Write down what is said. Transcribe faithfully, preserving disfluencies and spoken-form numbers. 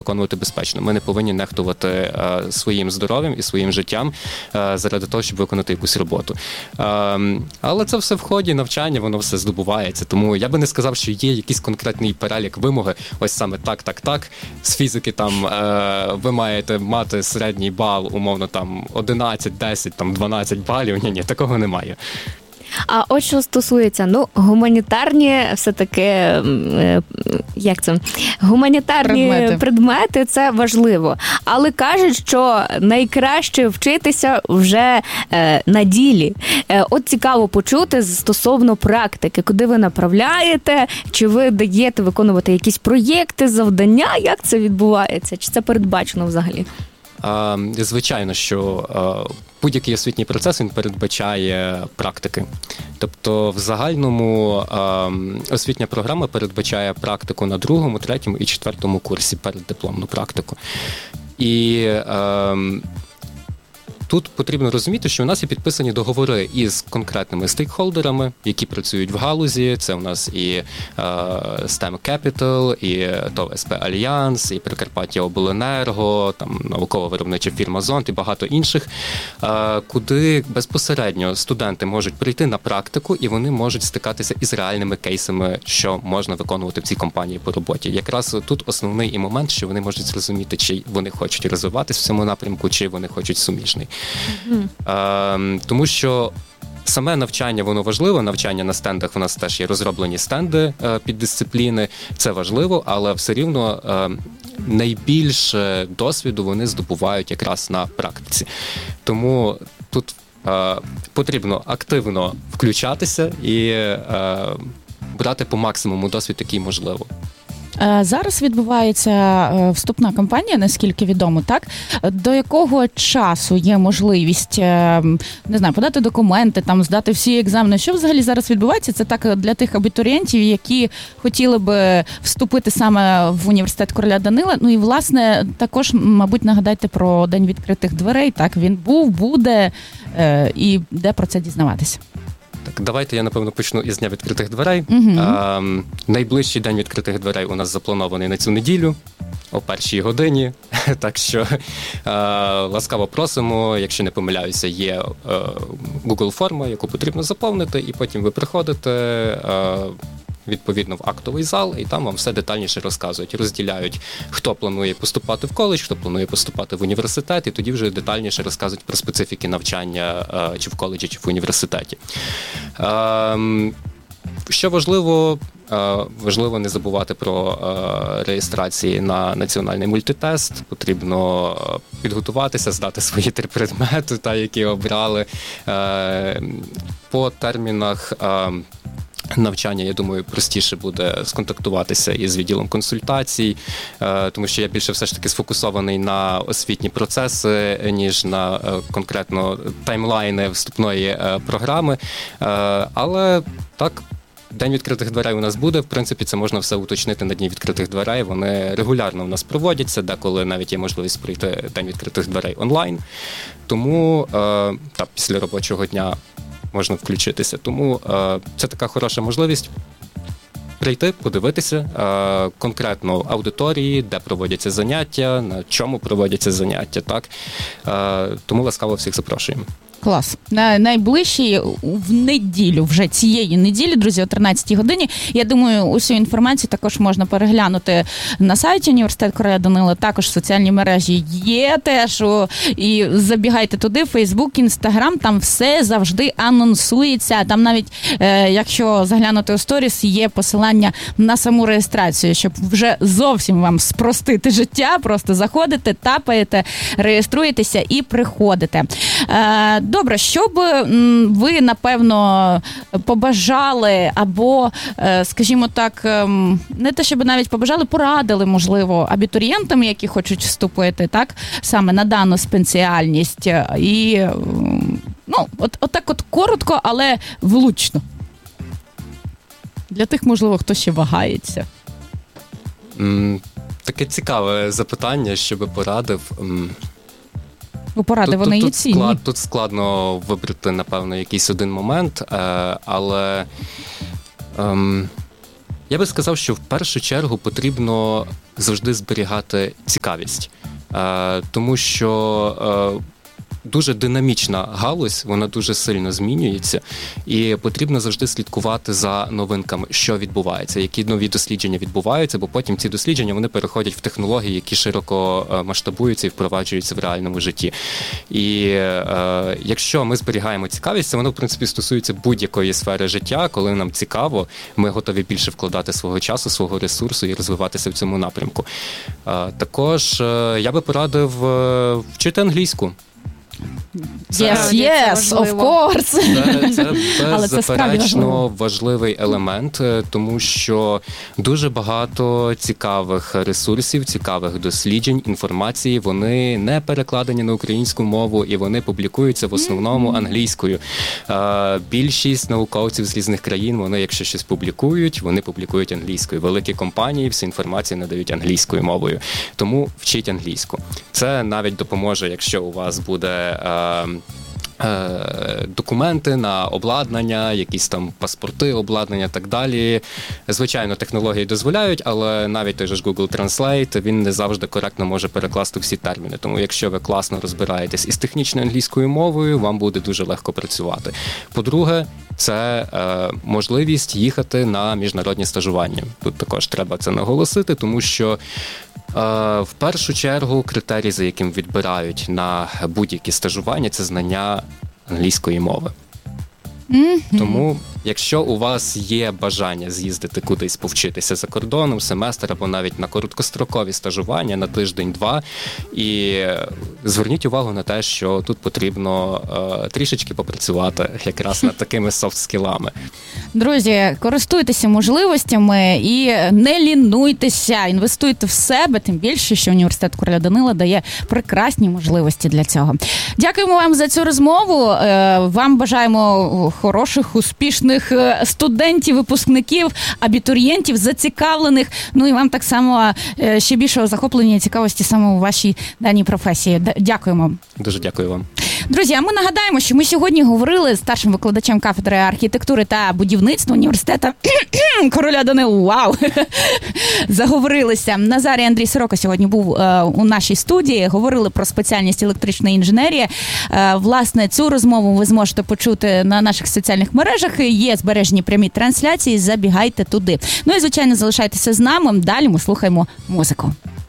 виконувати безпечно. Ми не повинні нехтувати е, своїм здоров'ям і своїм життям е, заради того, щоб виконати якусь роботу. Е, але це все в ході навчання, воно все здобувається. Тому я би не сказав, що є якийсь конкретний перелік вимоги, ось саме так, так, так. З фізики там е, ви маєте мати середній бал, умовно там одинадцять, десять, там дванадцять балів. Ні, ні, такого немає. А от що стосується, ну, гуманітарні все-таки, як це, гуманітарні предмети. предмети, це важливо. Але кажуть, що найкраще вчитися вже е, на ділі. Е, от цікаво почути стосовно практики, куди ви направляєте, чи ви даєте виконувати якісь проєкти, завдання, як це відбувається, чи це передбачено взагалі? Звичайно, що будь-який освітній процес, він передбачає практики. Тобто в загальному освітня програма передбачає практику на другому, третьому і четвертому курсі, переддипломну практику. І тут потрібно розуміти, що у нас є підписані договори із конкретними стейкхолдерами, які працюють в галузі. Це у нас і е, STEM Capital, і ТОВ СП Альянс, і Прикарпаття Обленерго, там науково-виробнича фірма Зонд і багато інших, е, куди безпосередньо студенти можуть прийти на практику і вони можуть стикатися із реальними кейсами, що можна виконувати в цій компанії по роботі. Якраз тут основний і момент, що вони можуть зрозуміти, чи вони хочуть розвиватись в цьому напрямку, чи вони хочуть суміжний. Mm-hmm. Е, тому що саме навчання, воно важливо, навчання на стендах, у нас теж є розроблені стенди е, під дисципліни, це важливо, але все рівно е, найбільше досвіду вони здобувають якраз на практиці. Тому тут е, потрібно активно включатися і е, брати по максимуму досвід, який можливо. Зараз відбувається вступна кампанія, наскільки відомо, так? До якого часу є можливість, не знаю, подати документи, там, здати всі екзамени? Що взагалі зараз відбувається? Це так для тих абітурієнтів, які хотіли би вступити саме в університет короля Данила. Ну і, власне, також, мабуть, нагадайте про День відкритих дверей. Так, він був, буде, і де про це дізнаватися? Так, давайте я, напевно, почну із Дня відкритих дверей. Угу. А, найближчий День відкритих дверей у нас запланований на цю неділю о першій годині. Так що а, ласкаво просимо, якщо не помиляюся, є а, Google-форма, яку потрібно заповнити, і потім ви приходите а, відповідно в актовий зал, і там вам все детальніше розказують. Розділяють, хто планує поступати в коледж, хто планує поступати в університет, і тоді вже детальніше розказують про специфіки навчання чи в коледжі, чи в університеті. Що важливо, важливо не забувати про реєстрації на національний мультитест. Потрібно підготуватися, здати свої три предмети, та, які обрали. По термінах навчання, я думаю, простіше буде сконтактуватися із відділом консультацій, тому що я більше все ж таки сфокусований на освітні процеси, ніж на конкретно таймлайни вступної програми. Але так, День відкритих дверей у нас буде. В принципі, це можна все уточнити на Дні відкритих дверей. Вони регулярно у нас проводяться, деколи навіть є можливість пройти День відкритих дверей онлайн. Тому так, після робочого дня можна включитися. Тому е, це така хороша можливість прийти, подивитися е, конкретно аудиторії, де проводяться заняття, на чому проводяться заняття. Так? Е, тому ласкаво всіх запрошуємо. Клас. На найближчій в неділю, вже цієї неділі, друзі, о тринадцятій годині. Я думаю, усю інформацію також можна переглянути на сайті Університет короля Данила, також в соціальній мережі є теж. І забігайте туди, Фейсбук, Інстаграм, там все завжди анонсується. Там навіть, е, якщо заглянути у сторіс, є посилання на саму реєстрацію, щоб вже зовсім вам спростити життя. Просто заходите, тапаєте, реєструєтеся і приходите. Е, Добре, що б ви, напевно, побажали або, скажімо так, не те, щоб навіть побажали, порадили, можливо, абітурієнтам, які хочуть вступити, так, саме на дану спеціальність. І, ну, от, от так от коротко, але влучно. Для тих, можливо, хто ще вагається. Таке цікаве запитання, що би порадив. У поради тут, вони тут, є тут цінні. Склад, тут складно вибрати, напевно, якийсь один момент, але ем, Я би сказав, що в першу чергу потрібно завжди зберігати цікавість, тому що дуже динамічна галузь, вона дуже сильно змінюється, і потрібно завжди слідкувати за новинками, що відбувається, які нові дослідження відбуваються, бо потім ці дослідження вони переходять в технології, які широко масштабуються і впроваджуються в реальному житті. І е, якщо ми зберігаємо цікавість, це воно, в принципі, стосується будь-якої сфери життя, коли нам цікаво, ми готові більше вкладати свого часу, свого ресурсу і розвиватися в цьому напрямку. Е, також е, я би порадив е, вчити англійську. Це, yes, yes, of course. Це, це беззаперечно важливий елемент, тому що дуже багато цікавих ресурсів, цікавих досліджень, інформації, вони не перекладені на українську мову і вони публікуються в основному англійською. Більшість науковців з різних країн, вони, якщо щось публікують, вони публікують англійською. Великі компанії всю інформацію надають англійською мовою. Тому вчіть англійську. Це навіть допоможе, якщо у вас буде документи на обладнання, якісь там паспорти, обладнання і так далі. Звичайно, технології дозволяють, але навіть той же ж Google Translate, він не завжди коректно може перекласти всі терміни. Тому якщо ви класно розбираєтесь із технічною англійською мовою, вам буде дуже легко працювати. По-друге, це е, можливість їхати на міжнародні стажування. Тут також треба це наголосити, тому що в першу чергу критерій, за яким відбирають на будь-які стажування, це знання англійської мови. Mm-hmm. Тому, якщо у вас є бажання з'їздити кудись повчитися за кордоном, семестр або навіть на короткострокові стажування на тиждень-два, і зверніть увагу на те, що тут потрібно е, трішечки попрацювати якраз над такими софт-скілами. Друзі, користуйтеся можливостями і не лінуйтеся, інвестуйте в себе, тим більше, що університет Короля Данила дає прекрасні можливості для цього. Дякуємо вам за цю розмову. Вам бажаємо хороших, успішних студентів, випускників, абітурієнтів, зацікавлених. Ну і вам так само ще більшого захоплення і цікавості саме у вашій даній професії. Дякуємо. Дуже дякую вам. Друзі, а ми нагадаємо, що ми сьогодні говорили з старшим викладачем кафедри архітектури та будівництва університету Короля Данила. Вау! Заговорилися. Назарій Андрій Сорока сьогодні був е, у нашій студії. Говорили про спеціальність електрична інженерія. Е, власне, цю розмову ви зможете почути на наших соціальних мережах. Є збережені прямі трансляції. Забігайте туди. Ну і, звичайно, залишайтеся з нами. Далі ми слухаємо музику.